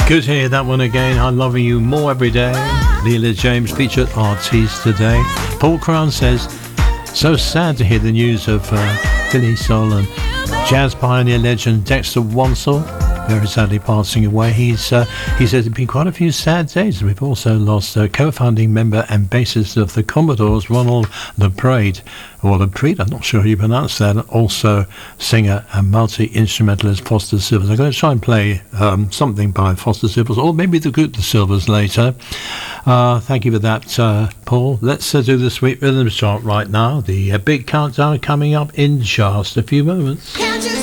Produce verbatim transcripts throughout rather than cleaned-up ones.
Good to hear that one again. I'm loving you more every day. Leela James featured artiste today. Paul Crown says, so sad to hear the news of uh, Philly Soul and jazz pioneer legend Dexter Wansel very sadly passing away. He's uh, he says it's been quite a few sad days. We've also lost a co-founding member and bassist of the Commodores, Ronald LaPrade, or LaPrade, I'm not sure how you pronounce that. Also singer and multi-instrumentalist Foster Sivers. I'm going to try and play um, something by Foster Sivers, or maybe the group The Silvers later. Uh, thank you for that, uh, Paul. Let's uh, do the Sweet Rhythm chart right now. The uh, big countdown coming up in just a few moments.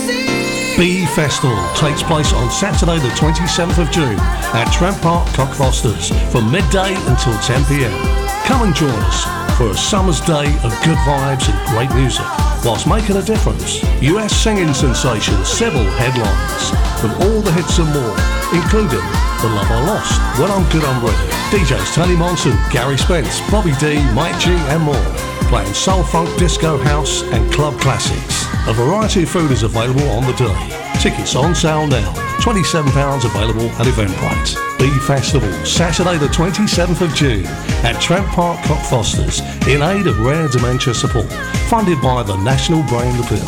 Bee Festival takes place on Saturday the twenty-seventh of June at Trent Park, Cockfosters from midday until ten p.m. Come and join us for a summer's day of good vibes and great music whilst making a difference. U S singing sensation Sybil headlines with all the hits and more, including The Love I Lost, When I'm Good I'm Ready, D Js Tony Monson, Gary Spence, Bobby D, Mike G and more, playing soul, funk, disco, house and club classics. A variety of food is available on the day. Tickets on sale now. twenty-seven pounds available at Eventbrite. Bee Festival, Saturday the twenty-seventh of June at Trent Park, Cockfosters, in aid of rare dementia support. Funded by the National Brain Appeal.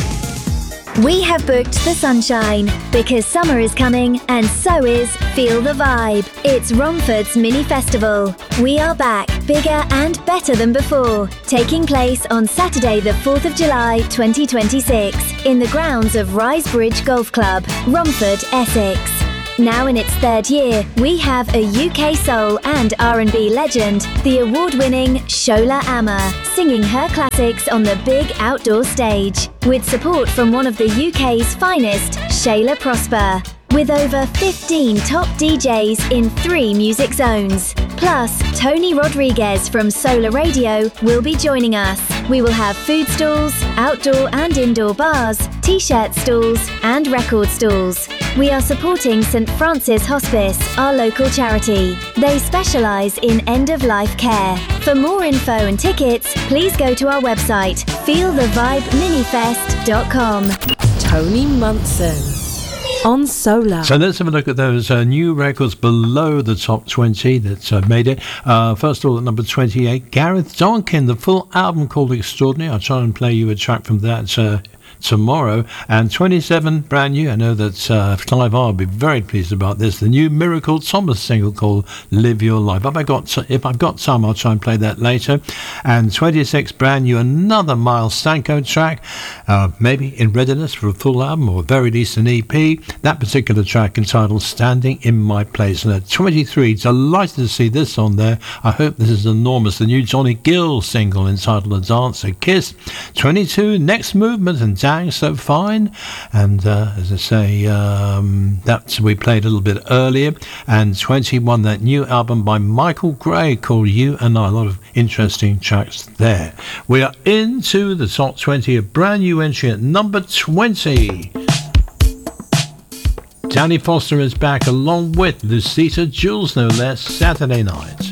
We have booked the sunshine because summer is coming and so is Feel the Vibe. It's Romford's mini festival. We are back, bigger and better than before. Taking place on Saturday the fourth of July twenty twenty-six in the grounds of Risebridge Golf Club, Romford, Essex. Now in its third year, we have a U K soul and R and B legend, the award-winning Shola Ama, singing her classics on the big outdoor stage, with support from one of the U K's finest, Shayla Prosper, with over fifteen top D Js in three music zones. Plus, Tony Rodriguez from Solar Radio will be joining us. We will have food stalls, outdoor and indoor bars, t-shirt stalls and record stalls. We are supporting St Francis Hospice, our local charity. They specialise in end-of-life care. For more info and tickets, please go to our website, feel the vibe minifest dot com. Tony Munson on Solar. So let's have a look at those uh, new records below the top twenty that uh, made it. Uh, first of all, at number twenty-eight, Gareth Donkin, the full album called Extraordinary. I'll try and play you a track from that uh, tomorrow. And twenty-seven, brand new. I know that uh, Clive R will be very pleased about this. The new Miracle Thomas single called Live Your Life. If, I got, if I've got time, I'll try and play that later. And twenty-six, brand new, another Miles Stanko track, uh, maybe in readiness for a full album or very least an E P. That particular track entitled Standing in My Place. And at twenty-three, delighted to see this on there. I hope this is enormous. The new Johnny Gill single entitled A Dance, A Kiss. twenty-two, Next Movement and Dang So Fine. And uh, as I say, um, that we played a little bit earlier. And twenty-one, that new album by Michael Gray called You and I. A lot of interesting tracks there. We are into the top twenty, a brand new entry at number twenty. Danny Foster is back along with Lucita Jules, no less, Saturday Night.